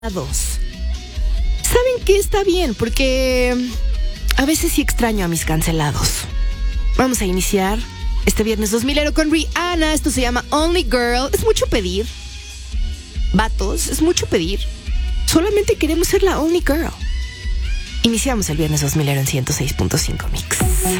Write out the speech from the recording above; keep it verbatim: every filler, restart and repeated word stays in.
Dos. ¿Saben qué está bien? Porque a veces sí extraño a mis cancelados. Vamos a iniciar este viernes dos milero con Rihanna. Esto se llama Only Girl. Es mucho pedir. Vatos, es mucho pedir. Solamente queremos ser la Only Girl. Iniciamos el viernes dos milero en ciento seis punto cinco Mix.